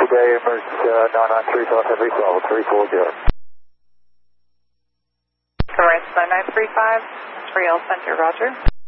day, emergency 993 heavy level 340. Correct, 9935, 3L Center, roger.